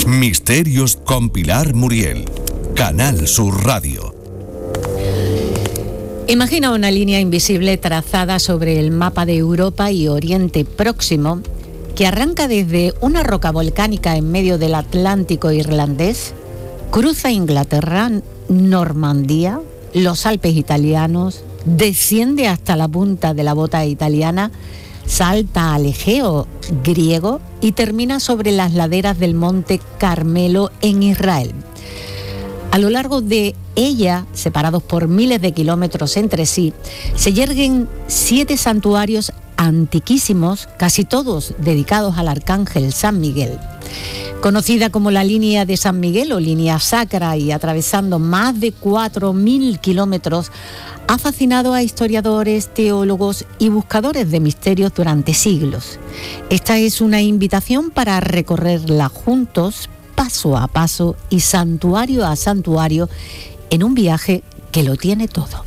Misterios con Pilar Muriel. Canal Sur Radio. Imagina una línea invisible trazada sobre el mapa de Europa y Oriente Próximo que arranca desde una roca volcánica en medio del Atlántico irlandés, cruza Inglaterra, Normandía, los Alpes italianos, desciende hasta la punta de la bota italiana, salta al Egeo griego y termina sobre las laderas del Monte Carmelo en Israel. A lo largo de ella, separados por miles de kilómetros entre sí, se yerguen 7 santuarios antiquísimos, casi todos dedicados al arcángel San Miguel. Conocida como la línea de San Miguel o línea sacra y atravesando más de 4.000 kilómetros, ha fascinado a historiadores, teólogos y buscadores de misterios durante siglos. Esta es una invitación para recorrerla juntos, paso a paso y santuario a santuario, en un viaje que lo tiene todo.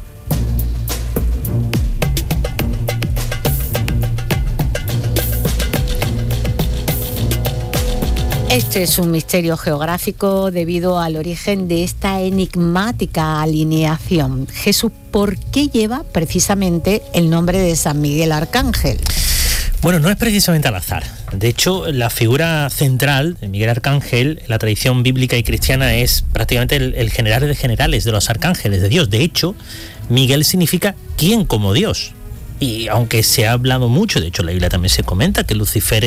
Este es un misterio geográfico debido al origen de esta enigmática alineación. Jesús, ¿por qué lleva precisamente el nombre de San Miguel Arcángel? Bueno, no es precisamente al azar. De hecho, la figura central de Miguel Arcángel en la tradición bíblica y cristiana es prácticamente el general de generales de los arcángeles de Dios. De hecho, Miguel significa ¿quién como Dios? Y aunque se ha hablado mucho, de hecho la Biblia también se comenta que Lucifer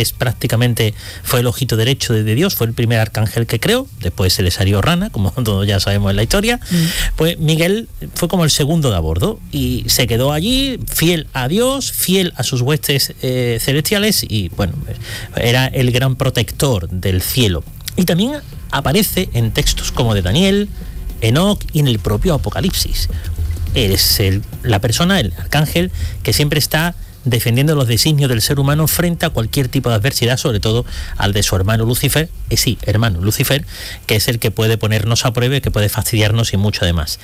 fue el ojito derecho de Dios, fue el primer arcángel que creó, después se le salió rana, como todos ya sabemos en la historia, pues Miguel fue como el segundo de a bordo y se quedó allí fiel a Dios, fiel a sus huestes celestiales y bueno, era el gran protector del cielo. Y también aparece en textos como de Daniel, Enoc y en el propio Apocalipsis. Es la persona, el arcángel, que siempre está defendiendo los designios del ser humano frente a cualquier tipo de adversidad, sobre todo al de su hermano Lucifer, hermano Lucifer, que es el que puede ponernos a prueba, que puede fastidiarnos y mucho además.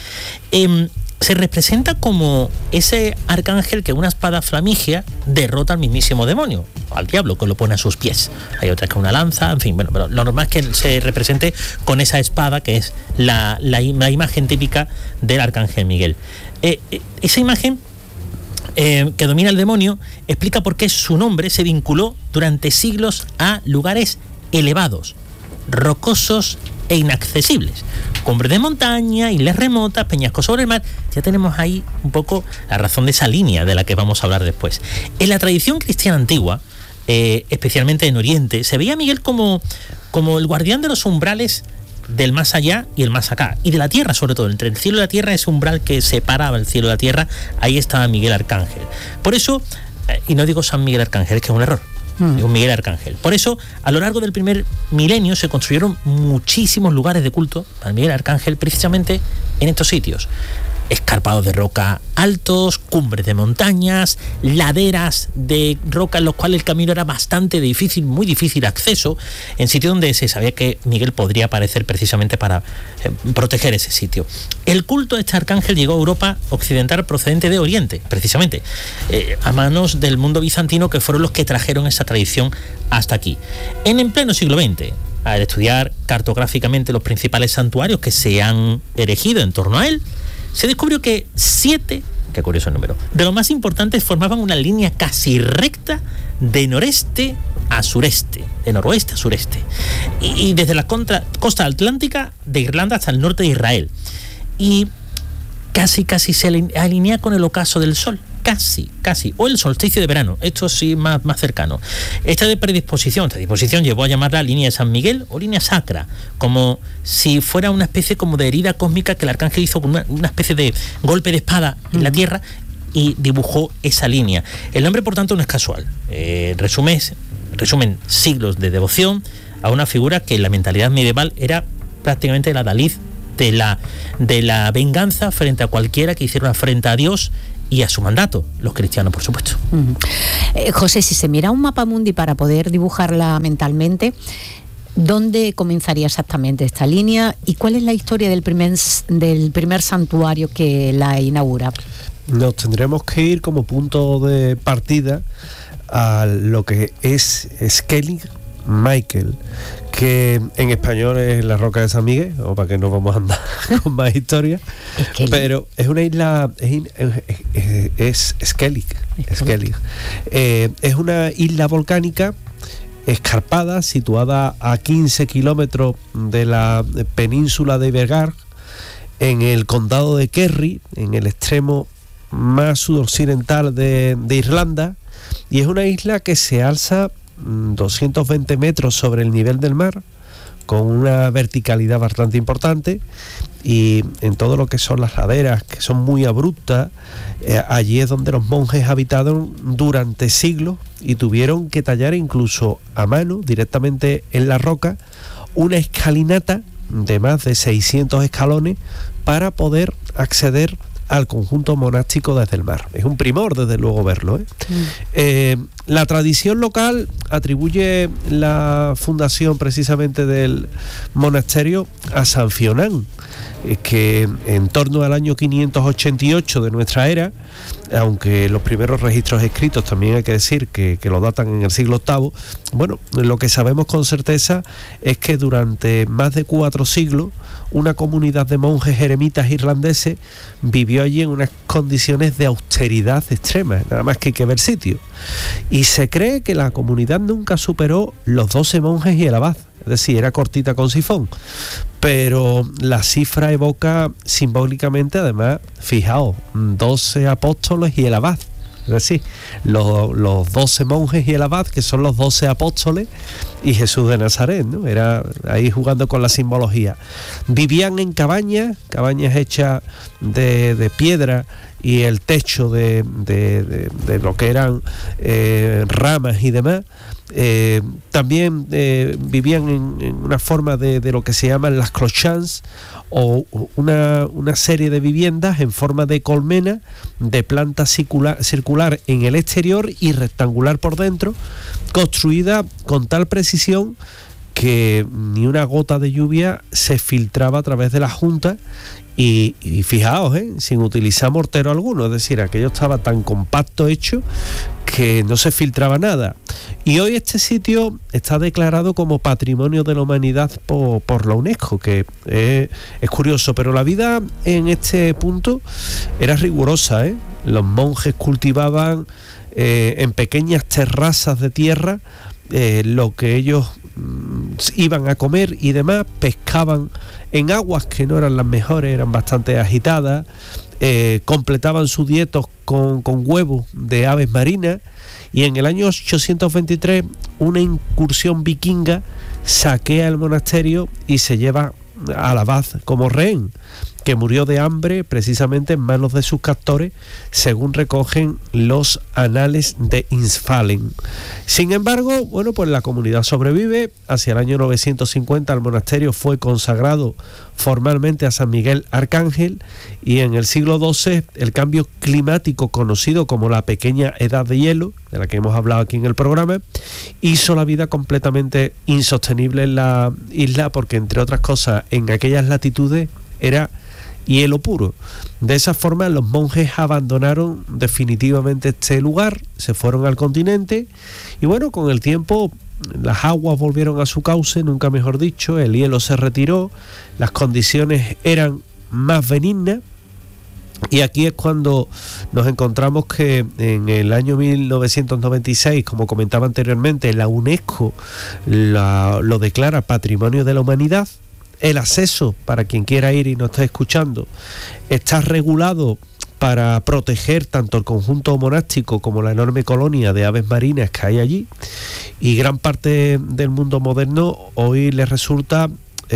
Se representa como ese arcángel que una espada flamigia derrota al mismísimo demonio, al diablo, que lo pone a sus pies. Hay otras que una lanza, en fin, bueno, pero lo normal es que se represente con esa espada que es la imagen típica del arcángel Miguel. Esa imagen que domina el demonio explica por qué su nombre se vinculó durante siglos a lugares elevados, rocosos e inaccesibles, cumbres de montaña, islas remotas, peñascos sobre el mar. Ya tenemos ahí un poco la razón de esa línea de la que vamos a hablar después. En la tradición cristiana antigua, especialmente en Oriente, se veía a Miguel como el guardián de los umbrales del más allá y el más acá, y de la tierra sobre todo, entre el cielo y la tierra, ese umbral que separaba el cielo y la tierra, ahí estaba Miguel Arcángel. Por eso, y no digo San Miguel Arcángel, es que es un error, digo Miguel Arcángel. Por eso, a lo largo del primer milenio se construyeron muchísimos lugares de culto para Miguel Arcángel, precisamente en estos sitios. Escarpados de roca altos, cumbres de montañas, laderas de roca en los cuales el camino era bastante difícil, muy difícil acceso, en sitios donde se sabía que Miguel podría aparecer precisamente para proteger ese sitio. El culto a este arcángel llegó a Europa occidental procedente de Oriente, precisamente, a manos del mundo bizantino, que fueron los que trajeron esa tradición hasta aquí. En pleno siglo XX, al estudiar cartográficamente los principales santuarios que se han erigido en torno a él, se descubrió que 7, qué curioso el número, de los más importantes formaban una línea casi recta de noreste a sureste, de noroeste a sureste, y desde la costa atlántica de Irlanda hasta el norte de Israel. Y casi se alinea con el ocaso del sol, casi, o el solsticio de verano, esto sí más cercano. Esta disposición llevó a llamarla línea de San Miguel o línea sacra, como si fuera una especie como de herida cósmica que el arcángel hizo con una especie de golpe de espada en la tierra y dibujó esa línea. El nombre, por tanto, no es casual. Resumen siglos de devoción a una figura que en la mentalidad medieval era prácticamente la adalid de la venganza frente a cualquiera que hiciera una afrenta a Dios y a su mandato, los cristianos, por supuesto. José, si se mira un mapa mundi para poder dibujarla mentalmente, ¿dónde comenzaría exactamente esta línea y cuál es la historia del primer santuario que la inaugura? Nos tendremos que ir como punto de partida a lo que es Skellig Michael, que en español es la Roca de San Miguel, o para que no vamos a andar con más historias, pero es una isla, es Skellig. Es una isla volcánica escarpada, situada a 15 kilómetros de la península de Ibergar, en el condado de Kerry, en el extremo más sudoccidental de Irlanda, y es una isla que se alza 220 metros sobre el nivel del mar, con una verticalidad bastante importante, y en todo lo que son las laderas, que son muy abruptas, allí es donde los monjes habitaron durante siglos y tuvieron que tallar incluso a mano, directamente en la roca, una escalinata de más de 600 escalones para poder acceder al conjunto monástico desde el mar. Es un primor, desde luego, verlo, la tradición local atribuye la fundación precisamente del monasterio a San Fionán, que en torno al año 588 de nuestra era, aunque los primeros registros escritos también hay que decir que lo datan en el siglo VIII, bueno, lo que sabemos con certeza es que durante más de 4 siglos una comunidad de monjes eremitas irlandeses vivió allí en unas condiciones de austeridad extrema, nada más que hay que ver sitio. Y se cree que la comunidad nunca superó los 12 monjes y el abad, es decir, era cortita con sifón. Pero la cifra evoca simbólicamente, además, fijaos, 12 apóstoles y el abad. Es decir, los 12 monjes y el abad, que son los 12 apóstoles, y Jesús de Nazaret, ¿no? Era ahí jugando con la simbología. Vivían en cabañas hechas de piedra, y el techo de lo que eran ramas y demás. También vivían en una forma de lo que se llaman las clochans, o una serie de viviendas en forma de colmena, de planta circular en el exterior y rectangular por dentro, construida con tal precisión que ni una gota de lluvia se filtraba a través de la junta. Y fijaos, sin utilizar mortero alguno, es decir, aquello estaba tan compacto hecho que no se filtraba nada. Y hoy este sitio está declarado como Patrimonio de la Humanidad por la UNESCO, que es curioso, pero la vida en este punto era rigurosa, Los monjes cultivaban en pequeñas terrazas de tierra lo que ellos iban a comer y demás, pescaban en aguas que no eran las mejores, eran bastante agitadas, completaban sus dietos con huevos de aves marinas, y en el año 823 una incursión vikinga saquea el monasterio y se lleva al abad como rehén, que murió de hambre precisamente en manos de sus captores, según recogen los anales de Insfalen. Sin embargo, bueno, pues la comunidad sobrevive. Hacia el año 950 el monasterio fue consagrado formalmente a San Miguel Arcángel, y en el siglo XII el cambio climático conocido como la pequeña edad de hielo, de la que hemos hablado aquí en el programa, hizo la vida completamente insostenible en la isla, porque entre otras cosas en aquellas latitudes era hielo puro. De esa forma los monjes abandonaron definitivamente este lugar, se fueron al continente, y bueno, con el tiempo las aguas volvieron a su cauce, nunca mejor dicho, el hielo se retiró, las condiciones eran más benignas, y aquí es cuando nos encontramos que en el año 1996, como comentaba anteriormente, la UNESCO lo declara Patrimonio de la Humanidad. El acceso, para quien quiera ir y no esté escuchando, está regulado para proteger tanto el conjunto monástico como la enorme colonia de aves marinas que hay allí, y gran parte del mundo moderno hoy le resulta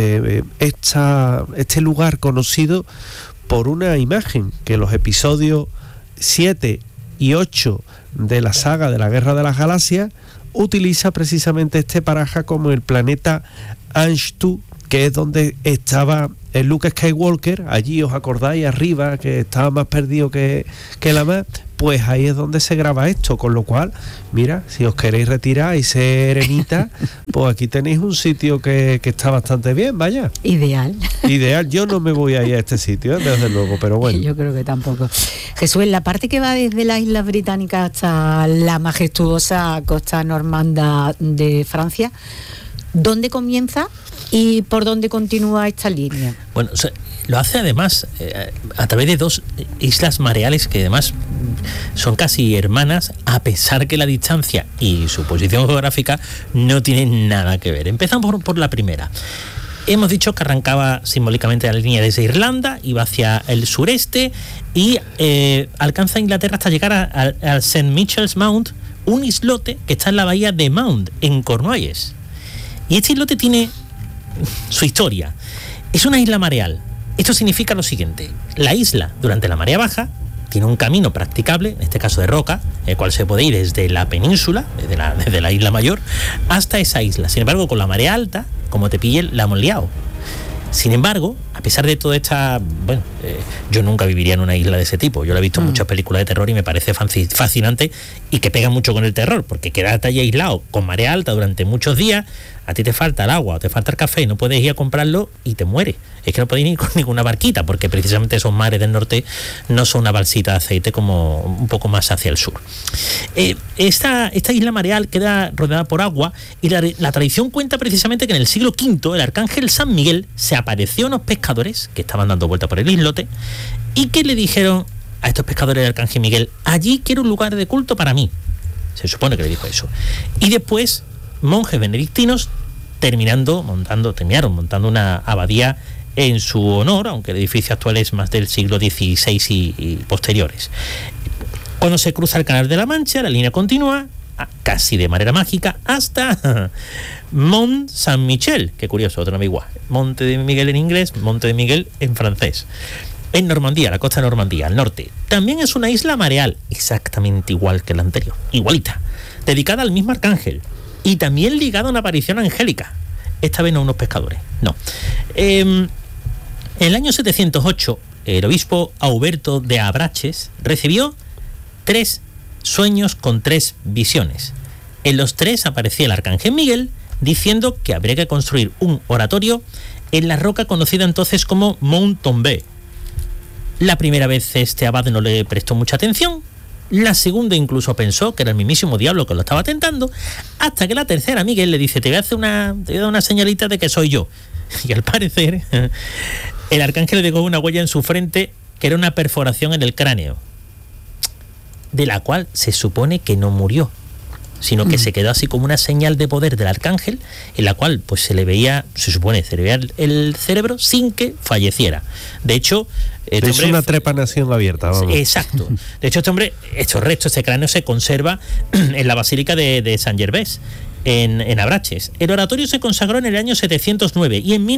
este lugar conocido por una imagen que los episodios 7 y 8 de la saga de la Guerra de las Galaxias utiliza precisamente este paraje como el planeta Anshtu, que es donde estaba el Luke Skywalker. Allí, os acordáis, arriba, que estaba más perdido que la mar, pues ahí es donde se graba esto, con lo cual, mira, si os queréis retirar y ser eremita, pues aquí tenéis un sitio que está bastante bien, vaya. Ideal. Yo no me voy a ir a este sitio, desde luego, pero bueno. Yo creo que tampoco. Jesús, en la parte que va desde las Islas Británicas hasta la majestuosa costa normanda de Francia, ¿Dónde comienza y por dónde continúa esta línea? Bueno, o sea, lo hace además a través de dos islas mareales que además son casi hermanas, a pesar que la distancia y su posición geográfica no tienen nada que ver. Empezamos por la primera. Hemos dicho que arrancaba simbólicamente la línea desde Irlanda, iba hacia el sureste y alcanza Inglaterra hasta llegar a St. Michael's Mount, un islote que está en la bahía de Mount, en Cornualles. Y este islote tiene su historia. Es una isla mareal. Esto significa lo siguiente: la isla, durante la marea baja, tiene un camino practicable, en este caso de roca, el cual se puede ir desde la península, desde la isla mayor, hasta esa isla. Sin embargo, con la marea alta, como te pille, la hemos liado. Sin embargo, a pesar de toda esta... Bueno, yo nunca viviría en una isla de ese tipo. Yo la he visto en muchas películas de terror y me parece fascinante y que pega mucho con el terror, porque quedarte allí aislado con marea alta durante muchos días, a ti te falta el agua o te falta el café y no puedes ir a comprarlo y te mueres. Es que no puedes ir con ninguna barquita, porque precisamente esos mares del norte no son una balsita de aceite como un poco más hacia el sur. Esta isla mareal queda rodeada por agua y la tradición cuenta precisamente que en el siglo V el arcángel San Miguel se apareció a unos pescadores que estaban dando vuelta por el islote y que le dijeron a estos pescadores del arcángel Miguel: allí quiero un lugar de culto para mí. Se supone que le dijo eso. Y después monjes benedictinos terminaron montando una abadía en su honor, aunque el edificio actual es más del siglo XVI y posteriores. Cuando se cruza el Canal de la Mancha, la línea continúa casi de manera mágica hasta Mont Saint-Michel, qué curioso, otro nombre igual. Monte de Miguel en inglés, Monte de Miguel en francés. En Normandía, la costa de Normandía, al norte. También es una isla mareal, exactamente igual que la anterior, igualita, dedicada al mismo arcángel y también ligada a una aparición angélica. Esta vez no a unos pescadores, no. En el año 708, el obispo Auberto de Abraches recibió 3 sueños con 3 visiones. En los 3 aparecía el arcángel Miguel diciendo que habría que construir un oratorio en la roca conocida entonces como Mont Tombé. La primera vez este abad no le prestó mucha atención, la segunda incluso pensó que era el mismísimo diablo que lo estaba tentando, hasta que la tercera Miguel le dice: te voy a dar una señalita de que soy yo. Y al parecer el arcángel le dejó una huella en su frente que era una perforación en el cráneo, de la cual se supone que no murió, sino que se quedó así como una señal de poder del arcángel, en la cual pues se le veía el cerebro sin que falleciera. De hecho, es una trepanación abierta, vamos. Exacto. De hecho, este cráneo se conserva en la Basílica de San Gervés, en Abraches. El oratorio se consagró en el año 709 y en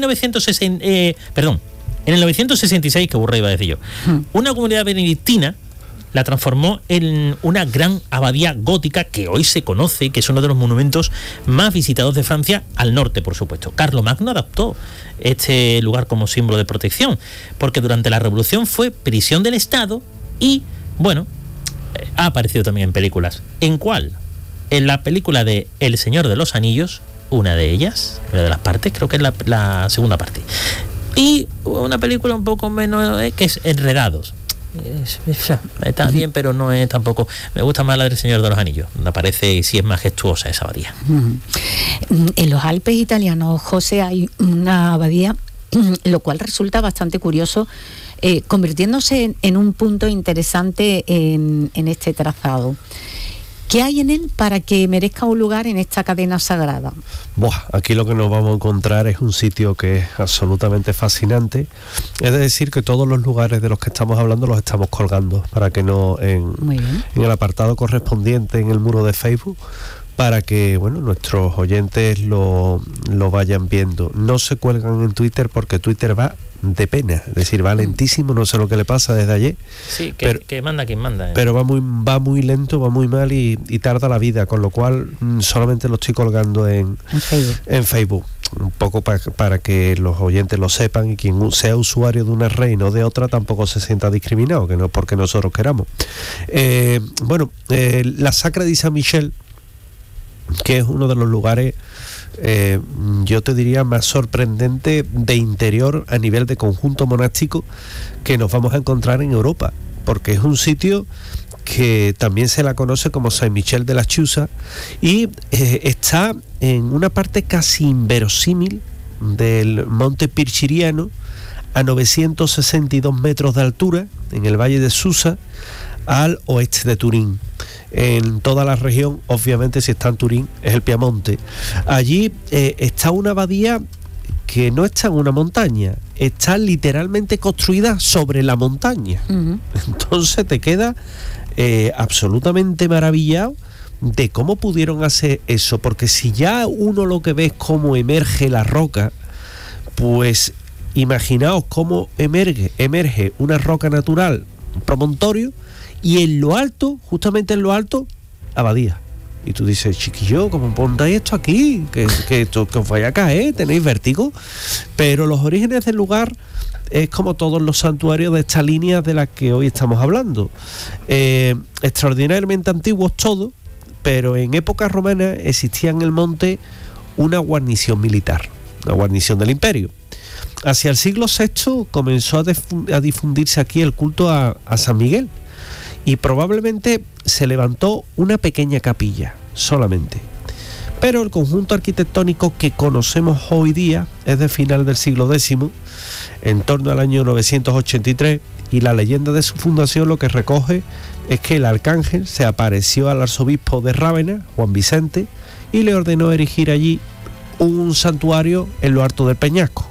el 966, que burra iba a decir yo, una comunidad benedictina la transformó en una gran abadía gótica que hoy se conoce, que es uno de los monumentos más visitados de Francia, al norte, por supuesto. Carlomagno adaptó este lugar como símbolo de protección, porque durante la Revolución fue prisión del Estado y, bueno, ha aparecido también en películas. ¿En cuál? En la película de El Señor de los Anillos, una de ellas, una de las partes, creo que es la segunda parte. Y una película un poco menos, que es Enredados. Está bien, pero no es tampoco. Me gusta más la del Señor de los Anillos. Me parece, sí, es majestuosa esa abadía. En los Alpes italianos, José, hay una abadía, lo cual resulta bastante curioso, convirtiéndose en un punto interesante en este trazado. ¿Qué hay en él para que merezca un lugar en esta cadena sagrada? Aquí lo que nos vamos a encontrar es un sitio que es absolutamente fascinante. Es decir, que todos los lugares de los que estamos hablando los estamos colgando para que no en el apartado correspondiente en el muro de Facebook, para que nuestros oyentes lo vayan viendo. No se cuelgan en Twitter porque Twitter va de pena, es decir, va lentísimo, no sé lo que le pasa desde ayer. Sí, que manda quien manda. Pero va muy lento, va muy mal y tarda la vida, con lo cual solamente lo estoy colgando en Facebook. Un poco para que los oyentes lo sepan y quien sea usuario de una red y no de otra tampoco se sienta discriminado, que no porque nosotros queramos. La Sacra di San Michel, que es uno de los lugares, yo te diría, más sorprendente de interior a nivel de conjunto monástico que nos vamos a encontrar en Europa, porque es un sitio que también se la conoce como Saint-Michel de la Chusa, y está en una parte casi inverosímil del monte Pirchiriano, a 962 metros de altura, en el valle de Susa, al oeste de Turín. En toda la región, obviamente, si está en Turín, es el Piamonte. Allí está una abadía que no está en una montaña, está literalmente construida sobre la montaña. Uh-huh. Entonces te queda absolutamente maravillado de cómo pudieron hacer eso, porque si ya uno lo que ve es cómo emerge la roca, pues imaginaos cómo emerge una roca natural, un promontorio, y en lo alto, justamente en lo alto, abadía. Y tú dices, chiquillo, ¿cómo pondréis esto aquí? Que os vaya a caer, tenéis vértigo. Pero los orígenes del lugar es como todos los santuarios de esta línea de la que hoy estamos hablando. Extraordinariamente antiguos todos, pero en época romana existía en el monte una guarnición militar, una guarnición del imperio. Hacia el siglo VI comenzó a difundirse aquí el culto a San Miguel, y probablemente se levantó una pequeña capilla solamente. Pero el conjunto arquitectónico que conocemos hoy día es de final del siglo X, en torno al año 983, y la leyenda de su fundación lo que recoge es que el arcángel se apareció al arzobispo de Rávena, Juan Vicente, y le ordenó erigir allí un santuario en lo alto del peñasco.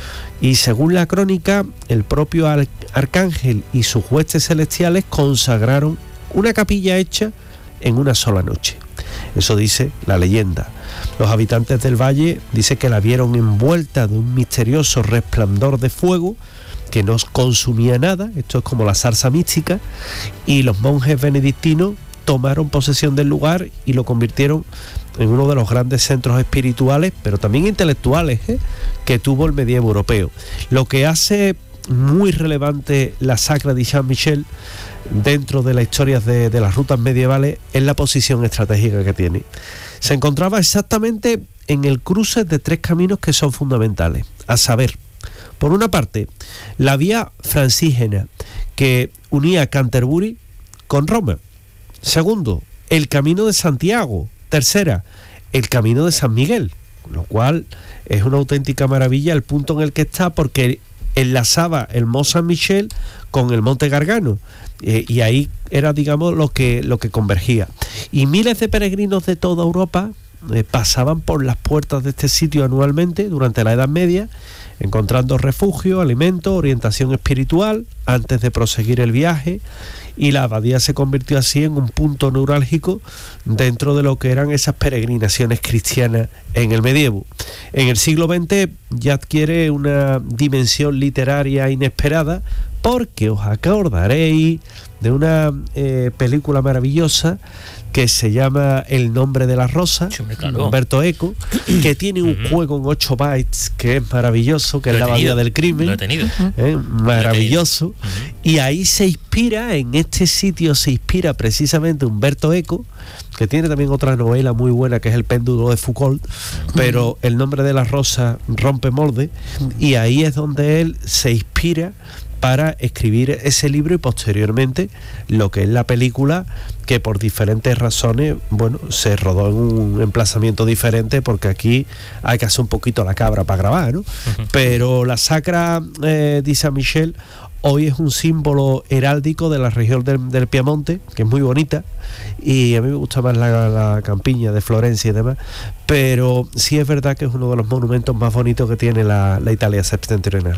Y según la crónica, el propio arcángel y sus huestes celestiales consagraron una capilla hecha en una sola noche. Eso dice la leyenda. Los habitantes del valle dicen que la vieron envuelta de un misterioso resplandor de fuego que no consumía nada, esto es como la zarza mística, y los monjes benedictinos tomaron posesión del lugar y lo convirtieron en uno de los grandes centros espirituales, pero también intelectuales, que tuvo el medievo europeo. Lo que hace muy relevante la Sacra de Saint-Michel dentro de las historias de las rutas medievales es la posición estratégica que tiene. Se encontraba exactamente en el cruce de tres caminos que son fundamentales, a saber, por una parte, la vía francígena que unía Canterbury con Roma. Segundo, el camino de Santiago. Tercera, el camino de San Miguel, lo cual es una auténtica maravilla el punto en el que está, porque enlazaba el Mont Saint-Michel con el Monte Gargano, y ahí era, digamos, lo que convergía. Y miles de peregrinos de toda Europa pasaban por las puertas de este sitio anualmente durante la Edad Media, encontrando refugio, alimento, orientación espiritual antes de proseguir el viaje, y la abadía se convirtió así en un punto neurálgico dentro de lo que eran esas peregrinaciones cristianas en el medievo. En el siglo XX ya adquiere una dimensión literaria inesperada, porque os acordaréis de una película maravillosa que se llama El nombre de la rosa, de Umberto Eco, que tiene un juego en 8 bytes que es maravilloso, que es la abadía del crimen. Lo he tenido. Maravilloso. Y ahí se inspira, en este sitio se inspira precisamente Umberto Eco, que tiene también otra novela muy buena que es El péndulo de Foucault, pero El nombre de la rosa rompe molde, y ahí es donde él se inspira para escribir ese libro, y posteriormente lo que es la película, que por diferentes razones, bueno, se rodó en un emplazamiento diferente, porque aquí hay que hacer un poquito la cabra para grabar, ¿no? Uh-huh. Pero la Sacra de Saint-Michel hoy es un símbolo heráldico de la región del Piamonte, que es muy bonita, y a mí me gusta más la campiña de Florencia y demás, pero sí es verdad que es uno de los monumentos más bonitos que tiene la Italia septentrional.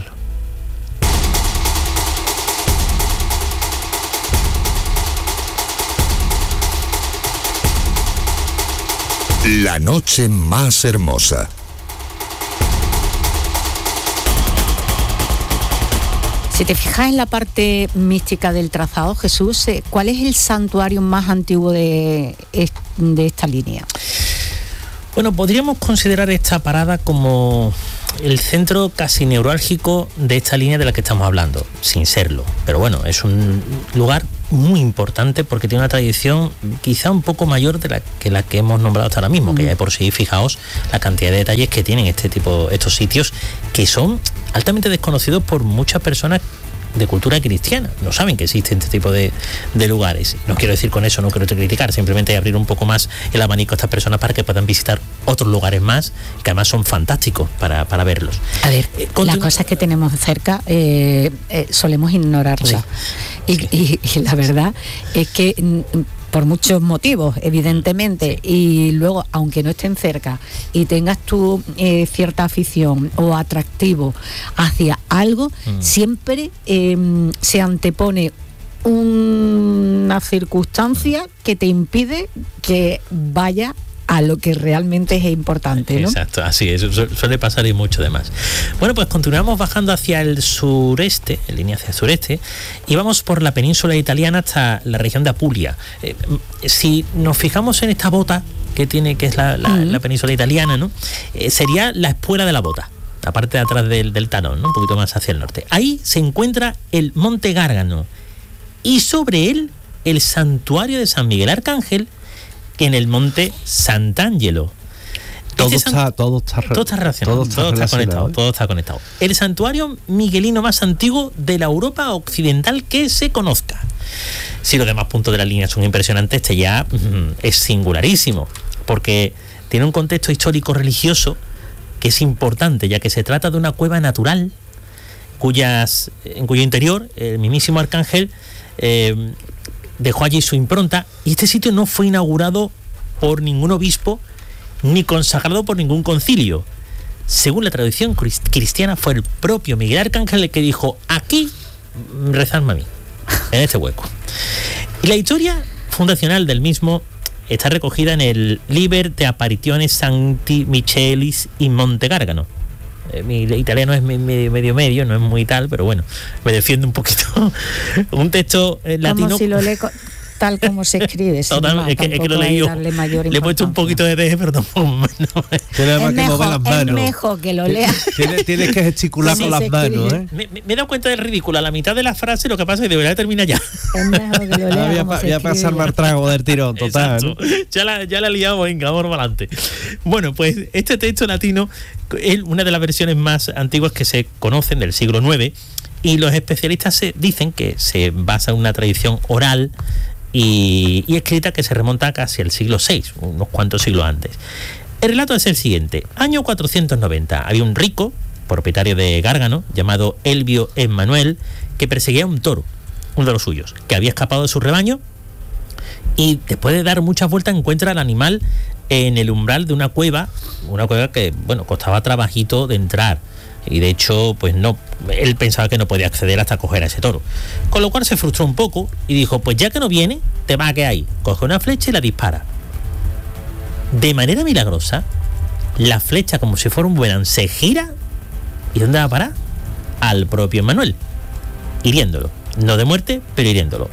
La noche más hermosa. Si te fijas en la parte mística del trazado, Jesús, ¿cuál es el santuario más antiguo de esta línea? Bueno, podríamos considerar esta parada como el centro casi neurálgico de esta línea de la que estamos hablando, sin serlo. Pero bueno, es un lugar muy importante porque tiene una tradición quizá un poco mayor de la que hemos nombrado hasta ahora mismo, que ya de por sí, fijaos la cantidad de detalles que tienen estos sitios, que son altamente desconocidos por muchas personas de cultura cristiana. No saben que existen este tipo de lugares. No quiero decir con eso, no quiero criticar, simplemente abrir un poco más el abanico a estas personas para que puedan visitar otros lugares más, que además son fantásticos para verlos. A ver, las cosas que tenemos cerca solemos ignorarlas. Sí. Y la verdad es que por muchos motivos, evidentemente, y luego, aunque no estén cerca y tengas tú cierta afición o atractivo hacia algo, siempre se antepone una circunstancia que te impide que vaya a lo que realmente es importante, ¿no? Exacto, así es, suele pasar y mucho demás. Bueno, pues continuamos bajando hacia el sureste, en línea hacia el sureste, y vamos por la península italiana hasta la región de Apulia. Si nos fijamos en esta bota que tiene, que es la península italiana, ¿no? Sería la espuela de la bota, la parte de atrás del talón, ¿no? Un poquito más hacia el norte. Ahí se encuentra el Monte Gargano y sobre él el santuario de San Miguel Arcángel, en el monte Sant'Angelo. Todo está relacionado, todo está conectado. El santuario miguelino más antiguo de la Europa occidental que se conozca. Si los demás puntos de la línea son impresionantes, este ya es singularísimo, porque tiene un contexto histórico religioso que es importante, ya que se trata de una cueva natural en cuyo interior el mismísimo Arcángel dejó allí su impronta, y este sitio no fue inaugurado por ningún obispo ni consagrado por ningún concilio. Según la tradición cristiana, fue el propio Miguel Arcángel el que dijo: aquí rezadme a mí, en este hueco. Y la historia fundacional del mismo está recogida en el Liber de Apparitiones Sancti Michelis in Monte Gargano. Mi italiano es medio, no es muy tal, pero bueno, me defiendo un poquito. Un texto latino. Como si lo leo tal como se escribe. Total, es que lo he leído. Le he puesto un poquito de deje, pero tampoco. Es mejor que lo lea. Tienes que gesticular con las manos, ¿eh? Me he dado cuenta del ridículo. A la mitad de la frase, lo que pasa es que de verdad termina ya. Es mejor que lo lea. Voy a pasar más trago del tirón, total. ¿No? Ya la liamos, venga, vamos para adelante. Bueno, pues este texto latino es una de las versiones más antiguas que se conocen del siglo IX, y los especialistas dicen que se basa en una tradición oral y escrita que se remonta casi al siglo VI, unos cuantos siglos antes. El relato es el siguiente: año 490, había un rico, propietario de Gárgano, llamado Elvio Emmanuel, que perseguía un toro, uno de los suyos, que había escapado de su rebaño, y después de dar muchas vueltas encuentra al animal en el umbral de una cueva que, bueno, costaba trabajito de entrar, y de hecho, pues no, él pensaba que no podía acceder hasta coger a ese toro, con lo cual se frustró un poco y dijo: pues ya que no viene, te va a quedar ahí. Coge una flecha y la dispara. De manera milagrosa, la flecha, como si fuera un boomerang, se gira, ¿y dónde va a parar? Al propio Emmanuel, hiriéndolo, no de muerte, pero hiriéndolo.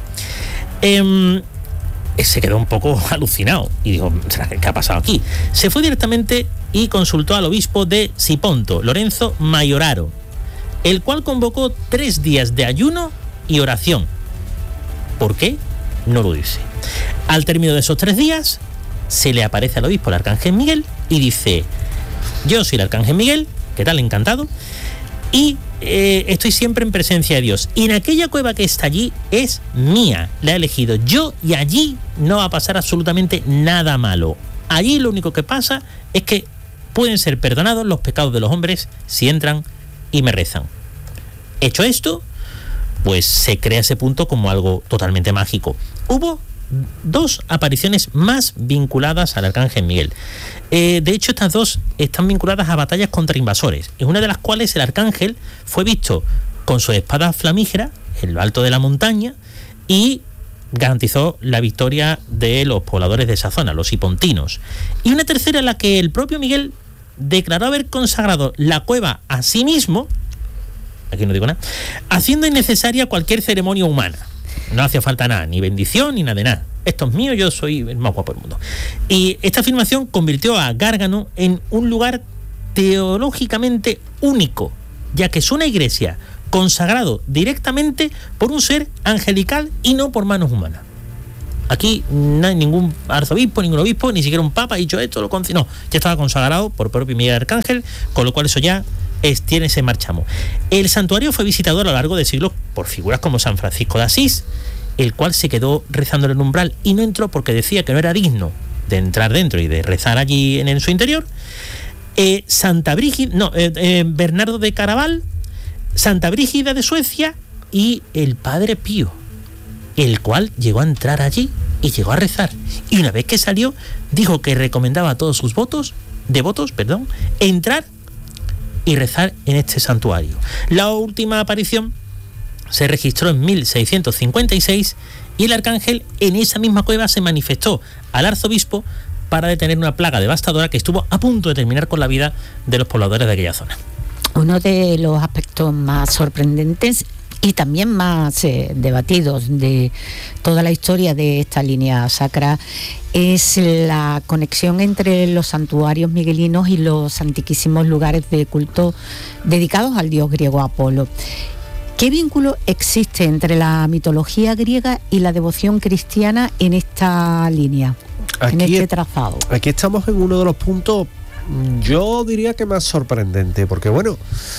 Se quedó un poco alucinado y dijo: ¿qué ha pasado aquí? Se fue directamente y consultó al obispo de Siponto, Lorenzo Maioraro, el cual convocó 3 días de ayuno y oración. ¿Por qué? No lo dice. Al término de esos 3 días, se le aparece al obispo el Arcángel Miguel y dice: yo soy el Arcángel Miguel, ¿qué tal? Encantado. Y estoy siempre en presencia de Dios. Y en aquella cueva que está allí es mía, la he elegido yo, y allí no va a pasar absolutamente nada malo. Allí lo único que pasa es que pueden ser perdonados los pecados de los hombres si entran y me rezan. Hecho esto, pues se crea ese punto como algo totalmente mágico. Hubo 2 apariciones más vinculadas al Arcángel Miguel. De hecho, estas 2 están vinculadas a batallas contra invasores, en una de las cuales el Arcángel fue visto con su espada flamígera en lo alto de la montaña y garantizó la victoria de los pobladores de esa zona, los hipontinos. Y una tercera en la que el propio Miguel declaró haber consagrado la cueva a sí mismo, aquí no digo nada, haciendo innecesaria cualquier ceremonia humana. No hacía falta nada, ni bendición, ni nada de nada. Esto es mío, yo soy el más guapo del mundo. Y esta afirmación convirtió a Gárgano en un lugar teológicamente único, ya que es una iglesia consagrado directamente por un ser angelical y no por manos humanas. Aquí no hay ningún arzobispo, ningún obispo, ni siquiera un papa ha dicho esto, no, ya estaba consagrado por propio Miguel Arcángel, con lo cual eso ya tiene ese marchamo. El santuario fue visitado a lo largo de siglos por figuras como San Francisco de Asís, el cual se quedó rezando en el umbral y no entró porque decía que no era digno de entrar dentro y de rezar allí en su interior. Bernardo de Caraval, Santa Brígida de Suecia y el Padre Pío, el cual llegó a entrar allí y llegó a rezar. Y una vez que salió, dijo que recomendaba a todos sus devotos, entrar y rezar en este santuario. La última aparición se registró en 1656 y el arcángel en esa misma cueva se manifestó al arzobispo para detener una plaga devastadora que estuvo a punto de terminar con la vida de los pobladores de aquella zona. Uno de los aspectos más sorprendentes y también más debatidos de toda la historia de esta línea sacra es la conexión entre los santuarios miguelinos y los antiquísimos lugares de culto dedicados al dios griego Apolo. ¿Qué vínculo existe entre la mitología griega y la devoción cristiana en esta línea, en este trazado? Aquí estamos en uno de los puntos, yo diría que más sorprendente, porque bueno,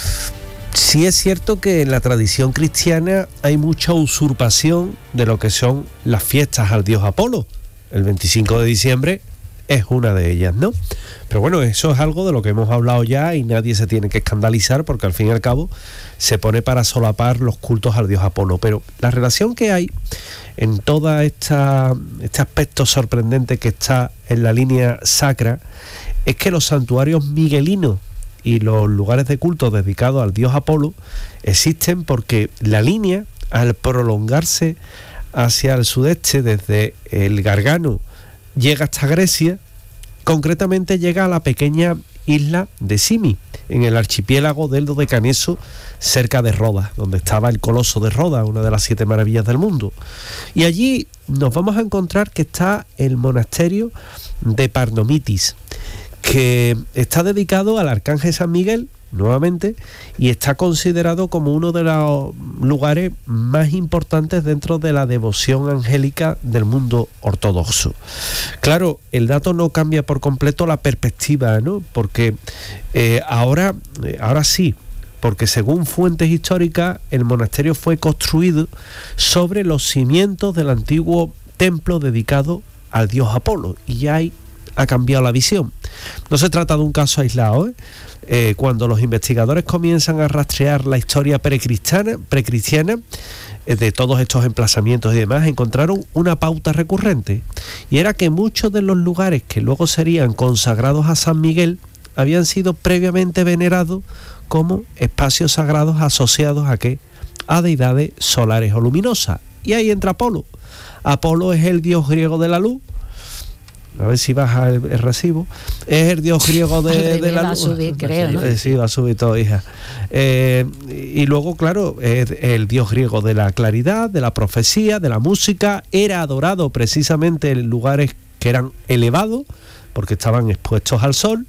sí es cierto que en la tradición cristiana hay mucha usurpación de lo que son las fiestas al dios Apolo. El 25 de diciembre es una de ellas, ¿no? Pero bueno, eso es algo de lo que hemos hablado ya y nadie se tiene que escandalizar porque al fin y al cabo se pone para solapar los cultos al dios Apolo. Pero la relación que hay en todo este aspecto sorprendente que está en la línea sacra es que los santuarios miguelinos y los lugares de culto dedicados al dios Apolo existen porque la línea, al prolongarse hacia el sudeste desde el Gargano, llega hasta Grecia, concretamente llega a la pequeña isla de Simi, en el archipiélago del Dodecaneso, cerca de Rodas, donde estaba el Coloso de Rodas, una de las 7 maravillas del mundo. Y allí nos vamos a encontrar que está el monasterio de Parnomitis, que está dedicado al arcángel San Miguel, nuevamente, y está considerado como uno de los lugares más importantes dentro de la devoción angélica del mundo ortodoxo. Claro, el dato no cambia por completo la perspectiva, ¿no? Porque ahora sí, porque según fuentes históricas, el monasterio fue construido sobre los cimientos del antiguo templo dedicado al dios Apolo, y ya ha cambiado la visión. No se trata de un caso aislado, cuando los investigadores comienzan a rastrear la historia precristiana de todos estos emplazamientos y demás, encontraron una pauta recurrente, y era que muchos de los lugares que luego serían consagrados a San Miguel habían sido previamente venerados como espacios sagrados asociados a deidades solares o luminosas. Y ahí entra Apolo. Apolo es el dios griego de la luz. A ver si baja el recibo. Es el dios griego de la luz. Va a subir, creo, ¿no? Sí, va a subir todo, hija. Y luego, claro, es el dios griego de la claridad, de la profecía, de la música. Era adorado precisamente en lugares que eran elevados, porque estaban expuestos al sol.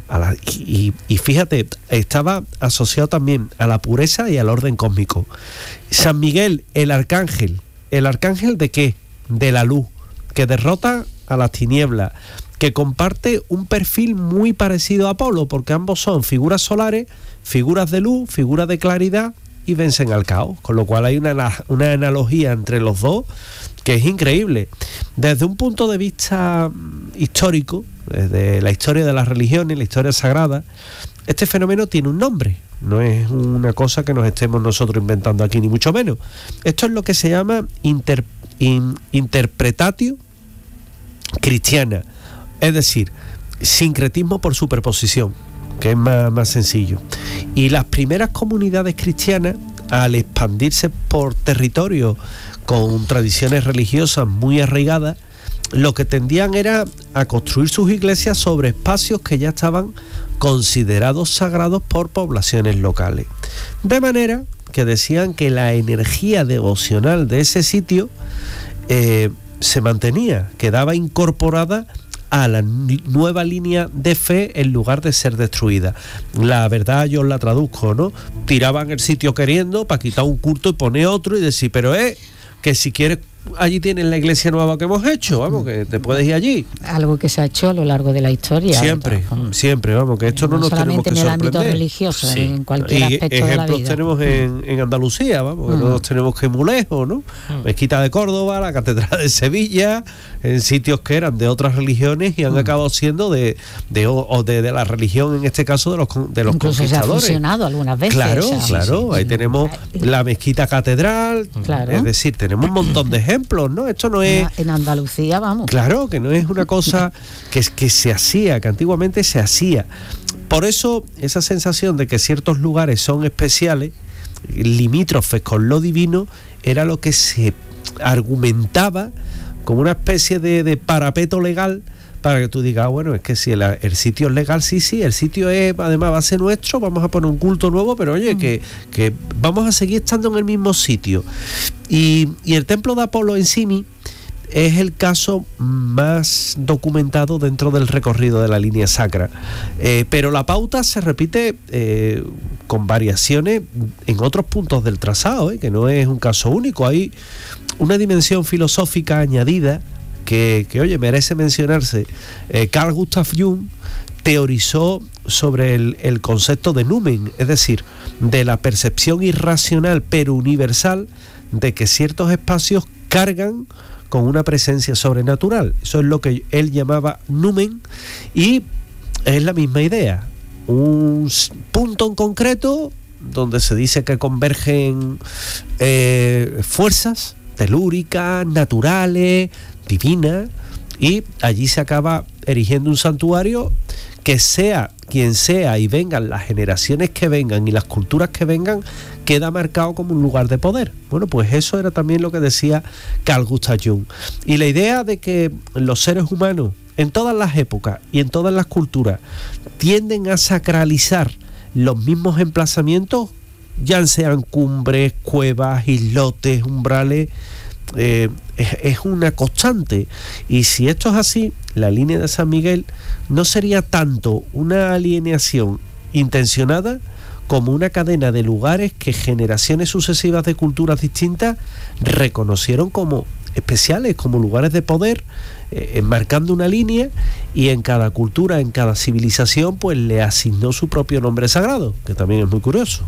Y fíjate, estaba asociado también a la pureza y al orden cósmico. San Miguel, el arcángel ¿de qué? De la luz, que derrota a las tinieblas, que comparte un perfil muy parecido a Apolo, porque ambos son figuras solares, figuras de luz, figuras de claridad, y vencen al caos, con lo cual hay una analogía entre los dos que es increíble. Desde un punto de vista histórico, desde la historia de las religiones, la historia sagrada, este fenómeno tiene un nombre, no es una cosa que nos estemos nosotros inventando aquí, ni mucho menos. Esto es lo que se llama interpretatio cristiana, es decir, sincretismo por superposición, que es más sencillo. Y las primeras comunidades cristianas, al expandirse por territorios con tradiciones religiosas muy arraigadas, lo que tendían era a construir sus iglesias sobre espacios que ya estaban considerados sagrados por poblaciones locales. De manera que decían que la energía devocional de ese sitio se mantenía, quedaba incorporada a la nueva línea de fe en lugar de ser destruida. La verdad yo la traduzco, ¿no? Tiraban el sitio queriendo para quitar un culto y poner otro y decir, pero que si quieres allí tienes la iglesia nueva que hemos hecho, vamos, que te puedes ir allí. Algo que se ha hecho a lo largo de la historia. Siempre, vamos, que esto no nos tenemos que sorprender. No solamente en el ámbito religioso, en cualquier aspecto de la vida. Ejemplos tenemos en Andalucía, vamos, que no nos tenemos que ir muy lejos, ¿no? Mezquita de Córdoba, la Catedral de Sevilla, en sitios que eran de otras religiones y han acabado siendo de la religión, en este caso de los Incluso conquistadores. Se ha fusionado algunas veces. Claro, ahí tenemos la Mezquita Catedral, es decir, tenemos un montón de ejemplos, ¿no? Esto no es... En Andalucía, vamos. Claro, que no es una cosa que se hacía, que antiguamente se hacía. Por eso, esa sensación de que ciertos lugares son especiales, limítrofes con lo divino, era lo que se argumentaba como una especie de parapeto legal para que tú digas, bueno, es que si el sitio es legal, sí, el sitio es, además va a ser nuestro, vamos a poner un culto nuevo, pero oye, que vamos a seguir estando en el mismo sitio. Y el templo de Apolo en Symi es el caso más documentado dentro del recorrido de la línea sacra, pero la pauta se repite con variaciones en otros puntos del trazado, que no es un caso único. Hay una dimensión filosófica añadida que oye, merece mencionarse. Carl Gustav Jung teorizó sobre el concepto de numen, es decir, de la percepción irracional pero universal de que ciertos espacios cargan con una presencia sobrenatural. Eso es lo que él llamaba numen, y es la misma idea. Un punto en concreto donde se dice que convergen fuerzas telúricas, naturales, divinas, y allí se acaba erigiendo un santuario que, sea quien sea y vengan las generaciones que vengan y las culturas que vengan, queda marcado como un lugar de poder. Bueno, pues eso era también lo que decía Carl Gustav Jung. Y la idea de que los seres humanos en todas las épocas y en todas las culturas tienden a sacralizar los mismos emplazamientos, ya sean cumbres, cuevas, islotes, umbrales, es una constante. Y si esto es así, la línea de San Miguel no sería tanto una alineación intencionada como una cadena de lugares que generaciones sucesivas de culturas distintas reconocieron como especiales, como lugares de poder, marcando una línea, y en cada cultura, en cada civilización, pues le asignó su propio nombre sagrado, que también es muy curioso.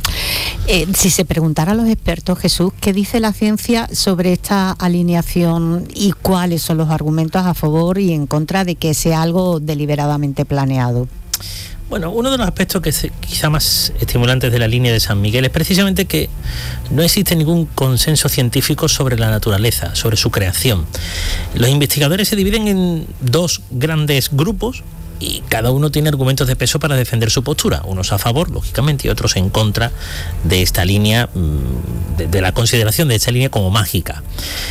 Si se preguntara a los expertos, Jesús, ¿qué dice la ciencia sobre esta alineación y cuáles son los argumentos a favor y en contra de que sea algo deliberadamente planeado? Bueno, uno de los aspectos que quizá más estimulantes de la línea de San Miguel es precisamente que no existe ningún consenso científico sobre la naturaleza, sobre su creación. Los investigadores se dividen en dos grandes grupos y cada uno tiene argumentos de peso para defender su postura, unos a favor, lógicamente, y otros en contra de esta línea, de la consideración de esta línea como mágica.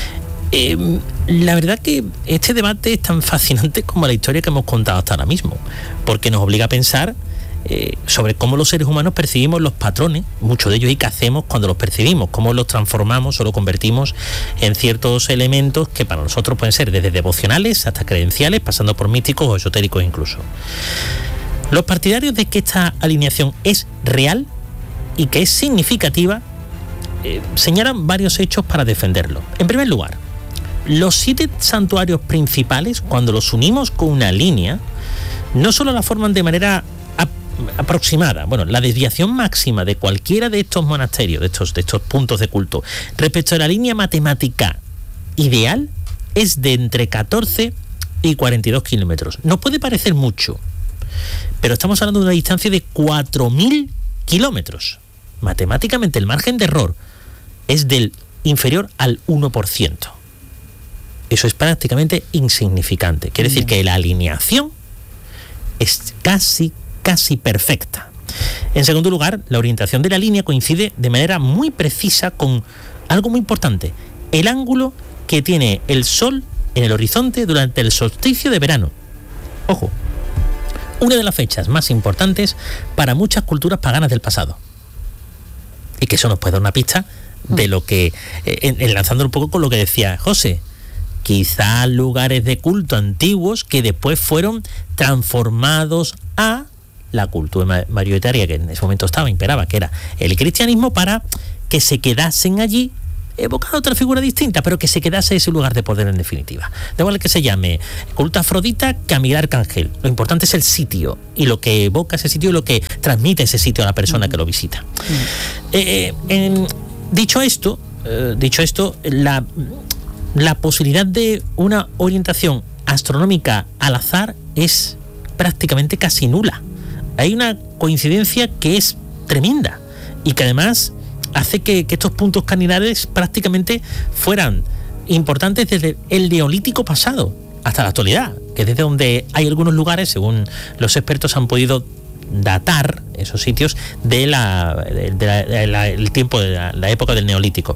La verdad que este debate es tan fascinante como la historia que hemos contado hasta ahora mismo, porque nos obliga a pensar sobre cómo los seres humanos percibimos los patrones, muchos de ellos, y qué hacemos cuando los percibimos, cómo los transformamos o los convertimos en ciertos elementos que para nosotros pueden ser desde devocionales hasta credenciales, pasando por místicos o esotéricos incluso. Los partidarios de que esta alineación es real y que es significativa señalan varios hechos para defenderlo. En primer lugar, los 7 santuarios principales, cuando los unimos con una línea, no solo la forman de manera aproximada, bueno, la desviación máxima de cualquiera de estos monasterios, de estos puntos de culto, respecto a la línea matemática ideal, es de entre 14 y 42 kilómetros. Nos puede parecer mucho, pero estamos hablando de una distancia de 4.000 kilómetros. Matemáticamente el margen de error es del inferior al 1%. Eso es prácticamente insignificante. Quiere decir que la alineación es casi perfecta. En segundo lugar, la orientación de la línea coincide de manera muy precisa con algo muy importante: el ángulo que tiene el Sol en el horizonte durante el solsticio de verano. Ojo, una de las fechas más importantes para muchas culturas paganas del pasado. Y que eso nos puede dar una pista de lo que, enlazándolo un poco con lo que decía José, quizá lugares de culto antiguos que después fueron transformados a la cultura mayoritaria que en ese momento imperaba, que era el cristianismo, para que se quedasen allí evocado otra figura distinta, pero que se quedase ese lugar de poder en definitiva. De igual que se llame culto a Afrodita que a Miguel Arcángel. Lo importante es el sitio y lo que evoca ese sitio y lo que transmite ese sitio a la persona que lo visita. Dicho esto, la posibilidad de una orientación astronómica al azar es prácticamente casi nula. Hay una coincidencia que es tremenda y que además hace que estos puntos cardinales prácticamente fueran importantes desde el Neolítico pasado hasta la actualidad, que es desde donde hay algunos lugares, según los expertos, han podido datar esos sitios del tiempo de la época del Neolítico.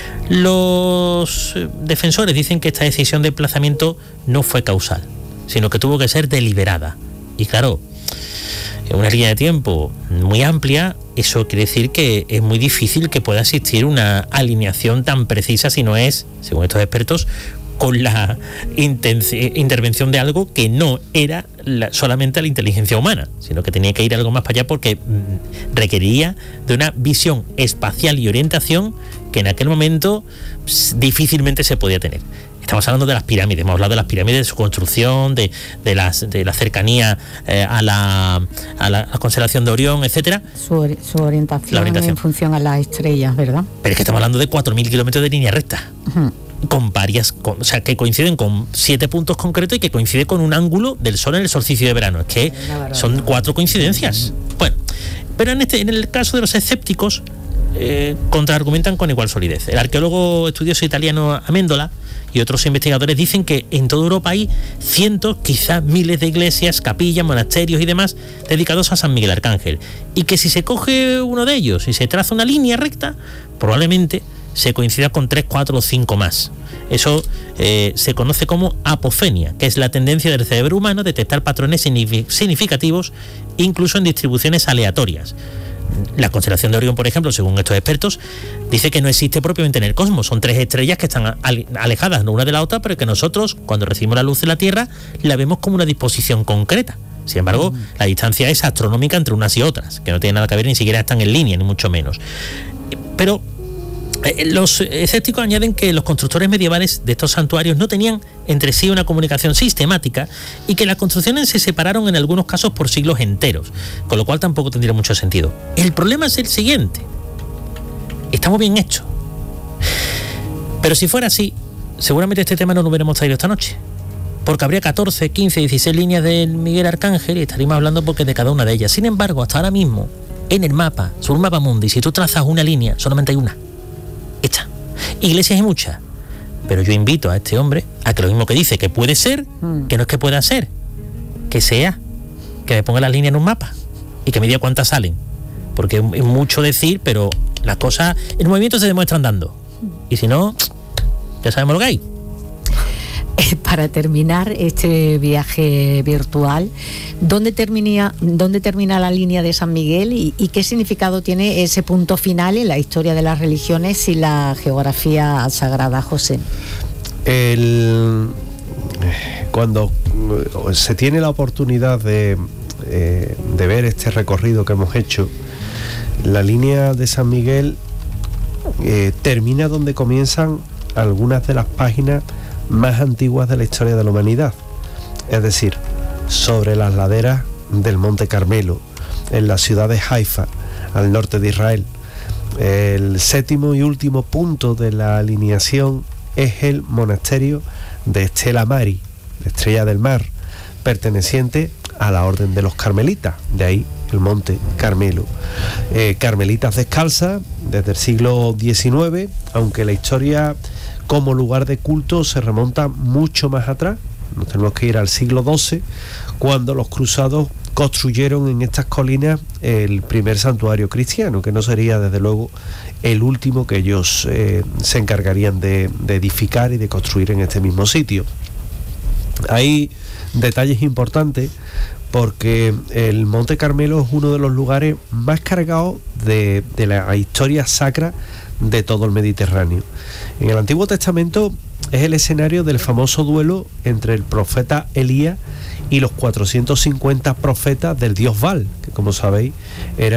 Los defensores dicen que esta decisión de emplazamiento no fue causal, sino que tuvo que ser deliberada. Y claro, en una línea de tiempo muy amplia, eso quiere decir que es muy difícil que pueda existir una alineación tan precisa, si no es, según estos expertos, con la intervención de algo que no era solamente la inteligencia humana, sino que tenía que ir algo más para allá porque requería de una visión espacial y orientación que en aquel momento difícilmente se podía tener. Estamos hablando de las pirámides, hemos hablado de las pirámides, de su construcción, de la cercanía a la constelación de Orión, etcétera. Su orientación en función a las estrellas, ¿verdad? Pero es que estamos hablando de 4.000 kilómetros de línea recta. Uh-huh. Con varias, o sea, que coinciden con 7 puntos concretos y que coincide con un ángulo del Sol en el solsticio de verano. Es que son 4 coincidencias. Bueno, pero en el caso de los escépticos, contraargumentan con igual solidez. El arqueólogo estudioso italiano Amendola y otros investigadores dicen que en toda Europa hay cientos, quizás miles de iglesias, capillas, monasterios y demás dedicados a San Miguel Arcángel, y que si se coge uno de ellos y se traza una línea recta, probablemente se coincida con 3, 4 o 5 más. Eso se conoce como apofenia, que es la tendencia del cerebro humano a detectar patrones significativos, incluso en distribuciones aleatorias. La constelación de Orión, por ejemplo, según estos expertos, dice que no existe propiamente en el cosmos. Son 3 estrellas que están alejadas una de la otra, pero que nosotros, cuando recibimos la luz de la Tierra, la vemos como una disposición concreta. Sin embargo, la distancia es astronómica entre unas y otras, que no tienen nada que ver, ni siquiera están en línea, ni mucho menos. Pero los escépticos añaden que los constructores medievales de estos santuarios no tenían entre sí una comunicación sistemática y que las construcciones se separaron en algunos casos por siglos enteros, con lo cual tampoco tendría mucho sentido. El problema es el siguiente: está muy bien hecho, pero si fuera así, seguramente este tema no lo hubiéramos traído esta noche, porque habría 14, 15, 16 líneas del Miguel Arcángel y estaríamos hablando porque de cada una de ellas. Sin embargo, hasta ahora mismo, en el mapa, sobre un mapa mundi, si tú trazas una línea, solamente hay una hecha. Iglesias hay muchas, pero yo invito a este hombre a que lo mismo que dice que puede ser, que no es que pueda ser, que sea, que me ponga las líneas en un mapa y que me diga cuántas salen, porque es mucho decir, pero las cosas en movimiento se demuestran dando, y si no, ya sabemos lo que hay. Para terminar este viaje virtual, ¿dónde termina la línea de San Miguel y qué significado tiene ese punto final en la historia de las religiones y la geografía sagrada, José? Cuando se tiene la oportunidad de ver este recorrido que hemos hecho, la línea de San Miguel termina donde comienzan algunas de las páginas más antiguas de la historia de la humanidad, es decir, sobre las laderas del Monte Carmelo, en la ciudad de Haifa, al norte de Israel. El 7º y último punto de la alineación es el monasterio de Stella Mari, la Estrella del Mar, perteneciente a la Orden de los Carmelitas, de ahí el Monte Carmelo. Carmelitas descalzas desde el siglo XIX, aunque la historia como lugar de culto se remonta mucho más atrás. Nos tenemos que ir al siglo XII, cuando los cruzados construyeron en estas colinas el primer santuario cristiano, que no sería desde luego el último que ellos se encargarían de edificar y de construir en este mismo sitio. Hay detalles importantes, porque el Monte Carmelo es uno de los lugares más cargados de la historia sacra de todo el Mediterráneo. En el Antiguo Testamento es el escenario del famoso duelo entre el profeta Elías y los 450 profetas del dios Baal, que como sabéis era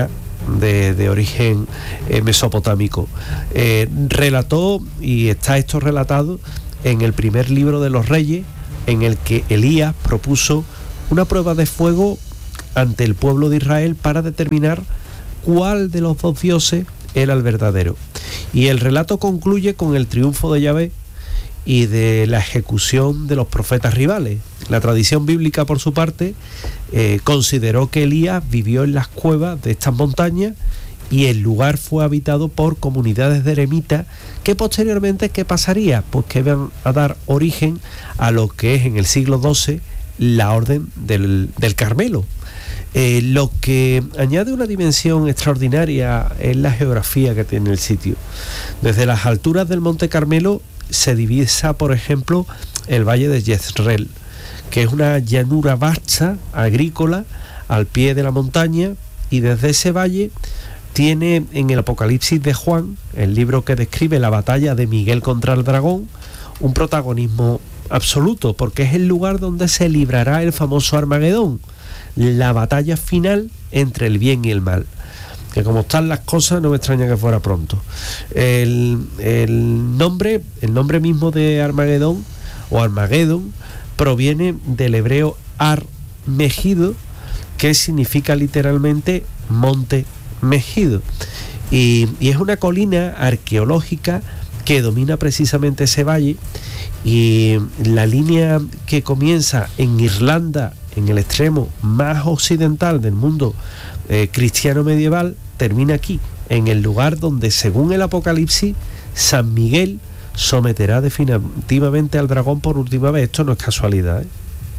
de origen mesopotámico. Relató, y está esto relatado en el primer libro de los Reyes, en el que Elías propuso una prueba de fuego ante el pueblo de Israel para determinar cuál de los dos dioses era el verdadero. Y el relato concluye con el triunfo de Yahvé y de la ejecución de los profetas rivales. La tradición bíblica, por su parte, consideró que Elías vivió en las cuevas de estas montañas y el lugar fue habitado por comunidades de eremitas que posteriormente, ¿qué pasaría? Pues que iban a dar origen a lo que es en el siglo XII la Orden del Carmelo. Lo que añade una dimensión extraordinaria es la geografía que tiene el sitio. Desde las alturas del Monte Carmelo se divisa, por ejemplo, el valle de Jezreel, que es una llanura vasta, agrícola, al pie de la montaña, y desde ese valle tiene en el Apocalipsis de Juan, el libro que describe la batalla de Miguel contra el dragón, un protagonismo absoluto, porque es el lugar donde se librará el famoso Armagedón, la batalla final entre el bien y el mal. Que como están las cosas, no me extraña que fuera pronto. El nombre mismo de Armagedón o Armagedón proviene del hebreo Ar-Megido, que significa literalmente monte Megido, y es una colina arqueológica que domina precisamente ese valle, y la línea que comienza en Irlanda, en el extremo más occidental del mundo cristiano medieval, termina aquí, en el lugar donde, según el Apocalipsis, San Miguel someterá definitivamente al dragón por última vez. Esto no es casualidad, ¿eh?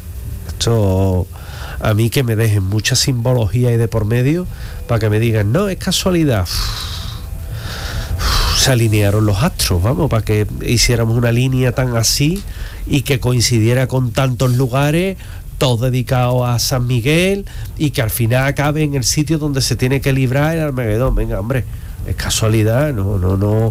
Esto, a mí que me dejen mucha simbología y de por medio para que me digan, no, es casualidad. Se alinearon los astros, vamos, para que hiciéramos una línea tan así y que coincidiera con tantos lugares, todos dedicados a San Miguel, y que al final acabe en el sitio donde se tiene que librar el Armagedón. Venga, hombre, es casualidad, no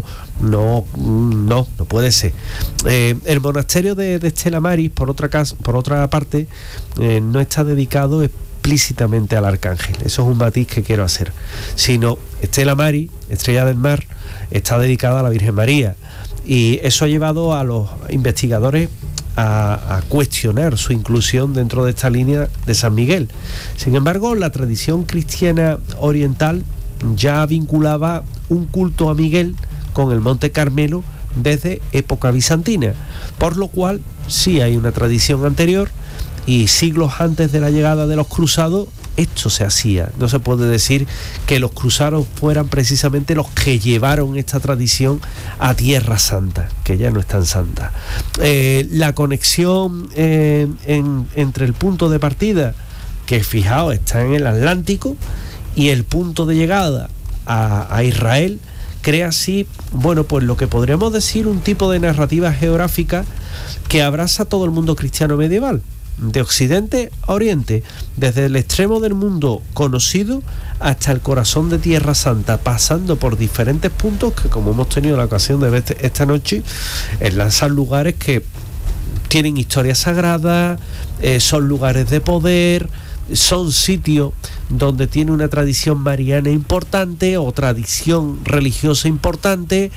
puede ser. El monasterio de Stella Maris, por otra parte, no está dedicado explícitamente al arcángel. Eso es un matiz que quiero hacer. Sino Stella Maris, Estrella del Mar, está dedicada a la Virgen María, y eso ha llevado a los investigadores a cuestionar su inclusión dentro de esta línea de San Miguel. Sin embargo, la tradición cristiana oriental ya vinculaba un culto a Miguel con el Monte Carmelo desde época bizantina, por lo cual sí hay una tradición anterior, y siglos antes de la llegada de los cruzados esto se hacía. No se puede decir que los cruzados fueran precisamente los que llevaron esta tradición a Tierra Santa, que ya no es tan santa. La conexión entre el punto de partida, que fijaos está en el Atlántico, y el punto de llegada a Israel, crea así, bueno, pues lo que podríamos decir un tipo de narrativa geográfica que abraza a todo el mundo cristiano medieval, de occidente a oriente, desde el extremo del mundo conocido hasta el corazón de Tierra Santa, pasando por diferentes puntos que, como hemos tenido la ocasión de ver esta noche, enlazan lugares que tienen historia sagrada, son lugares de poder, son sitios donde tiene una tradición mariana importante o tradición religiosa importante,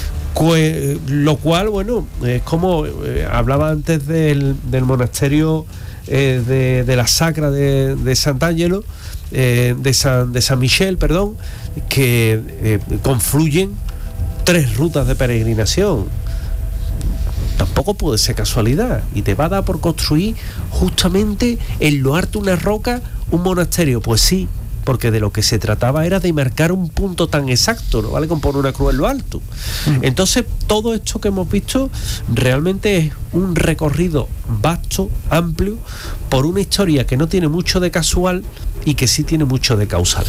lo cual, bueno, es como hablaba antes del monasterio de la Sacra de Sant'Angelo, de San Michel, perdón, que confluyen 3 rutas de peregrinación. Tampoco puede ser casualidad, y te va a dar por construir justamente en lo alto de una roca un monasterio. Pues sí, porque de lo que se trataba era de marcar un punto tan exacto, no vale con poner una cruz en lo alto. Entonces, todo esto que hemos visto realmente es un recorrido vasto, amplio, por una historia que no tiene mucho de casual y que sí tiene mucho de causal.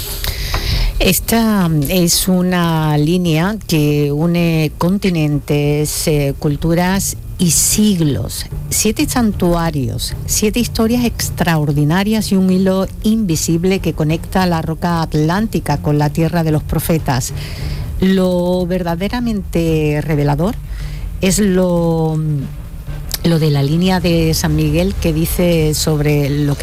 Esta es una línea que une continentes, culturas y siglos. 7 santuarios, 7 historias extraordinarias y un hilo invisible que conecta la roca atlántica con la tierra de los profetas. Lo verdaderamente revelador es lo lo de la línea de San Miguel que dice sobre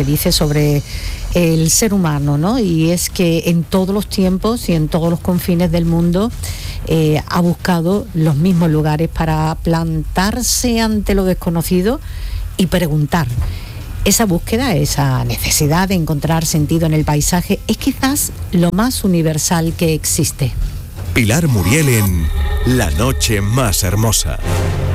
el ser humano, ¿no? Y es que en todos los tiempos y en todos los confines del mundo ha buscado los mismos lugares para plantarse ante lo desconocido y preguntar. Esa búsqueda, esa necesidad de encontrar sentido en el paisaje es quizás lo más universal que existe. Pilar Muriel en La Noche Más Hermosa.